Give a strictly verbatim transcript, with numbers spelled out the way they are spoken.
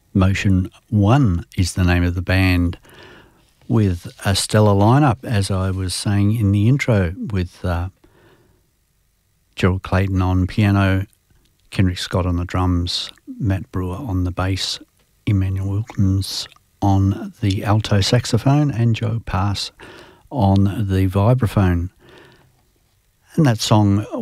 Motion One is the name of the band, with a stellar lineup, as I was saying in the intro, with uh, Gerald Clayton on piano, Kendrick Scott on the drums, Matt Brewer on the bass, Emmanuel Wilkins on the alto saxophone, and Joe Pass on the vibraphone. And that song